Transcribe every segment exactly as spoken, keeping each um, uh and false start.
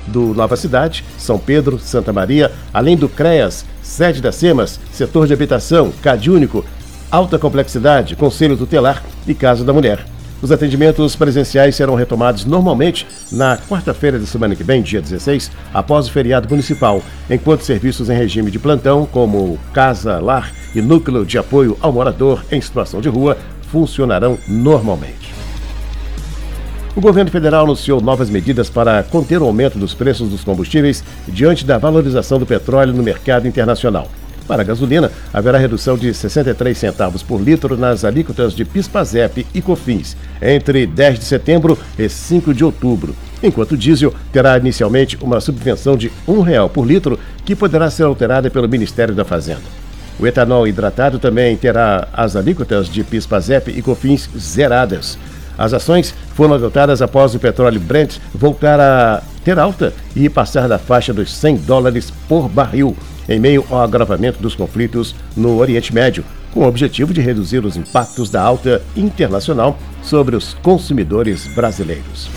do Nova Cidade, São Pedro, Santa Maria, além do CREAS, sede da SEMAS, setor de habitação, CAD único, alta complexidade, Conselho Tutelar e Casa da Mulher. Os atendimentos presenciais serão retomados normalmente na quarta-feira da semana que vem, dia dezesseis, após o feriado municipal, enquanto serviços em regime de plantão, como Casa, Lar e Núcleo de Apoio ao Morador em Situação de Rua, funcionarão normalmente. O governo federal anunciou novas medidas para conter o aumento dos preços dos combustíveis diante da valorização do petróleo no mercado internacional. Para a gasolina, haverá redução de sessenta e três centavos por litro nas alíquotas de PIS/PASEP e COFINS, entre dez de setembro e cinco de outubro, enquanto o diesel terá inicialmente uma subvenção de um real por litro, que poderá ser alterada pelo Ministério da Fazenda. O etanol hidratado também terá as alíquotas de PIS/PASEP e COFINS zeradas. As ações foram adotadas após o petróleo Brent voltar a ter alta e passar da faixa dos cem dólares por barril, em meio ao agravamento dos conflitos no Oriente Médio, com o objetivo de reduzir os impactos da alta internacional sobre os consumidores brasileiros.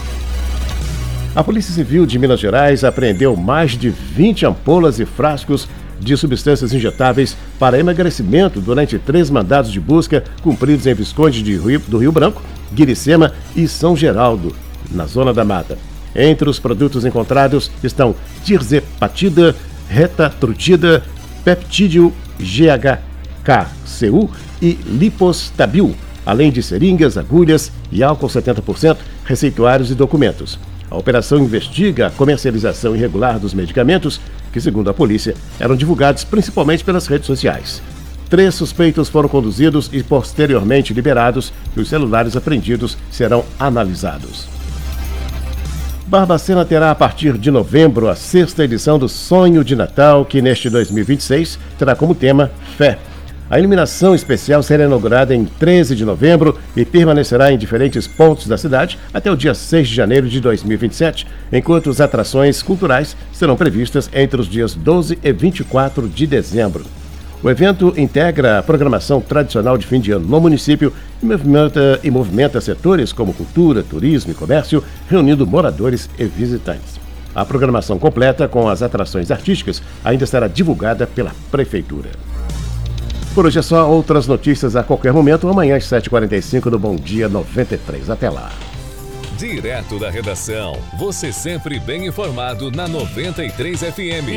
A Polícia Civil de Minas Gerais apreendeu mais de vinte ampolas e frascos de substâncias injetáveis para emagrecimento durante três mandados de busca cumpridos em Visconde de Rio, do Rio Branco, Guiricema e São Geraldo, na Zona da Mata. Entre os produtos encontrados estão tirzepatida, retatrutida, peptídeo G H K C U e lipostabil, além de seringas, agulhas e álcool setenta por cento, receituários e documentos. A operação investiga a comercialização irregular dos medicamentos, que, segundo a polícia, eram divulgados principalmente pelas redes sociais. Três suspeitos foram conduzidos e posteriormente liberados, e os celulares apreendidos serão analisados. Barbacena terá a partir de novembro a sexta edição do Sonho de Natal, que neste dois mil e vinte e seis terá como tema Fé. A iluminação especial será inaugurada em treze de novembro e permanecerá em diferentes pontos da cidade até o dia seis de janeiro de dois mil e vinte e sete, enquanto as atrações culturais serão previstas entre os dias doze e vinte e quatro de dezembro. O evento integra a programação tradicional de fim de ano no município e movimenta, e movimenta setores como cultura, turismo e comércio, reunindo moradores e visitantes. A programação completa com as atrações artísticas ainda será divulgada pela Prefeitura. Por hoje é só, outras notícias a qualquer momento, amanhã às sete e quarenta e cinco do Bom Dia noventa e três. Até lá. Direto da redação, você sempre bem informado na noventa e três F M.